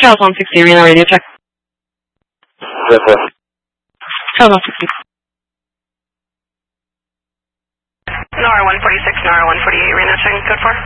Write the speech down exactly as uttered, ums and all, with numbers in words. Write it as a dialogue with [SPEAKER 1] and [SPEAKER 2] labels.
[SPEAKER 1] Charles one sixty, Reno radio check.
[SPEAKER 2] Yes, sir.
[SPEAKER 1] Charles one sixty.
[SPEAKER 3] N O R one forty-six, N O R one forty-eight, Reno checking code four.